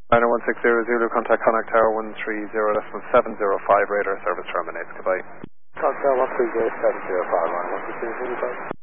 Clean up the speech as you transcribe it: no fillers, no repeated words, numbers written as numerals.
Liner 160 Zulu, contact Connacht Tower 130.705, radar service terminates. Goodbye. Contact 130.705, line 160 Zulu, bye.